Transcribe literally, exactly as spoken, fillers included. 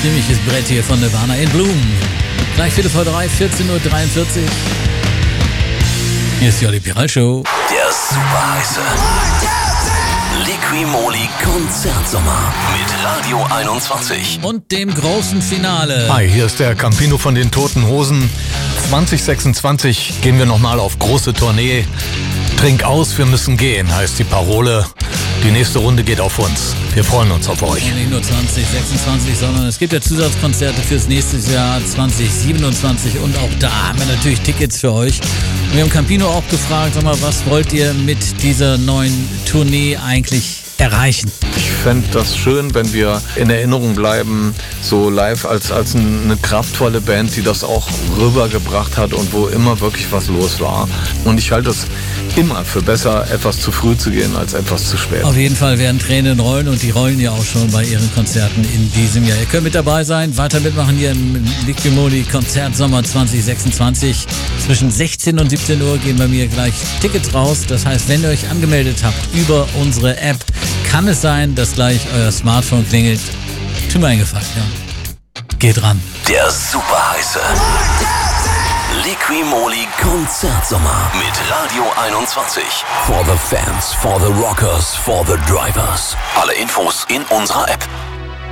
ziemliches Brett hier von Nirvana in Bloom. Gleich Viertel vor drei, vierzehn Uhr dreiundvierzig. Hier ist die Olli Piral Show. Der super heiße Liqui-Moly Konzertsommer mit Radio einundzwanzig. Und dem großen Finale. Hi, hier ist der Campino von den Toten Hosen. zwanzig sechsundzwanzig gehen wir nochmal auf große Tournee. Trink aus, wir müssen gehen, heißt die Parole. Die nächste Runde geht auf uns. Wir freuen uns auf euch. Und nicht nur zwanzig sechsundzwanzig, sondern es gibt ja Zusatzkonzerte fürs nächste Jahr zwanzig siebenundzwanzig und auch da haben wir natürlich Tickets für euch. Und wir haben Campino auch gefragt, sag mal, was wollt ihr mit dieser neuen Tournee eigentlich erreichen? Ich fände das schön, wenn wir in Erinnerung bleiben, so live als, als eine kraftvolle Band, die das auch rübergebracht hat und wo immer wirklich was los war. Und ich halte es immer für besser, etwas zu früh zu gehen, als etwas zu spät. Auf jeden Fall werden Tränen rollen und die rollen ja auch schon bei ihren Konzerten in diesem Jahr. Ihr könnt mit dabei sein, weiter mitmachen hier im Liqui-Moly Konzertsommer zwanzig sechsundzwanzig. Zwischen sechzehn und siebzehn Uhr gehen bei mir gleich Tickets raus. Das heißt, wenn ihr euch angemeldet habt über unsere App, kann es sein, dass gleich euer Smartphone klingelt. Tut mir einen Gefallen, ja. Geht ran. Der super heiße Liqui-Moly Konzertsommer mit Radio einundzwanzig. For the fans, for the rockers, for the drivers. Alle Infos in unserer App.